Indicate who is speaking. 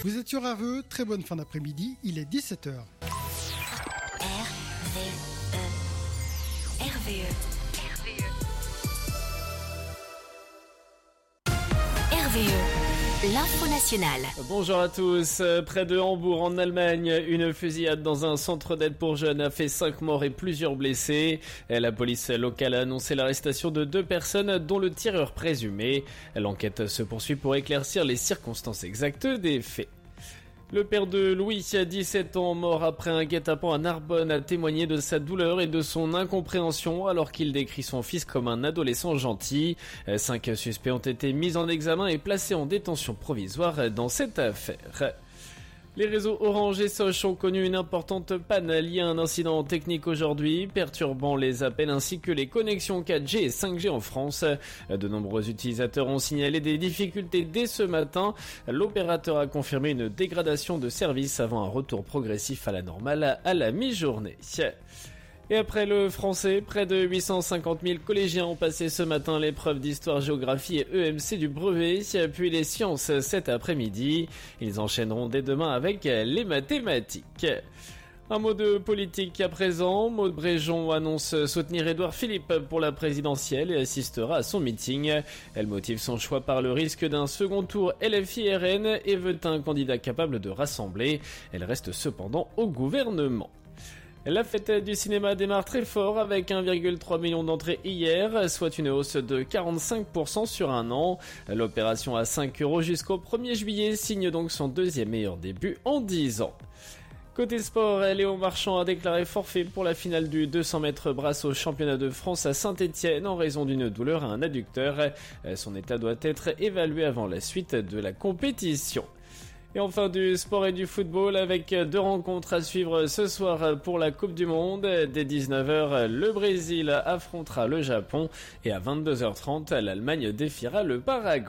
Speaker 1: Vous êtes sur Aveux, très bonne fin d'après-midi, il est 17h.
Speaker 2: RVE, l'info nationale.
Speaker 3: Bonjour à tous. Près de Hambourg, en Allemagne, une fusillade dans un centre d'aide pour jeunes a fait 5 morts et plusieurs blessés. La police locale a annoncé l'arrestation de 2 personnes, dont le tireur présumé. L'enquête se poursuit pour éclaircir les circonstances exactes des faits. Le père de Louis, 17 ans, mort après un guet-apens à Narbonne, a témoigné de sa douleur et de son incompréhension alors qu'il décrit son fils comme un adolescent gentil. 5 suspects ont été mis en examen et placés en détention provisoire dans cette affaire. Les réseaux Orange et Soch ont connu une importante panne liée à un incident technique aujourd'hui, perturbant les appels ainsi que les connexions 4G et 5G en France. De nombreux utilisateurs ont signalé des difficultés dès ce matin. L'opérateur a confirmé une dégradation de service avant un retour progressif à la normale à la mi-journée. Et après le français, près de 850 000 collégiens ont passé ce matin l'épreuve d'histoire, géographie et EMC du brevet, puis les sciences cet après-midi. Ils enchaîneront dès demain avec les mathématiques. Un mot de politique à présent. Maud Bréjon annonce soutenir Édouard Philippe pour la présidentielle et assistera à son meeting. Elle motive son choix par le risque d'un second tour LFI-RN et veut un candidat capable de rassembler. Elle reste cependant au gouvernement. La fête du cinéma démarre très fort avec 1,3 million d'entrées hier, soit une hausse de 45% sur un an. L'opération à 5 € jusqu'au 1er juillet signe donc son deuxième meilleur début en 10 ans. Côté sport, Léon Marchand a déclaré forfait pour la finale du 200 mètres brasse au championnat de France à Saint-Étienne en raison d'une douleur à un adducteur. Son état doit être évalué avant la suite de la compétition. Et enfin du sport et du football avec 2 rencontres à suivre ce soir pour la Coupe du Monde. Dès 19h, le Brésil affrontera le Japon et à 22h30, l'Allemagne défiera le Paraguay.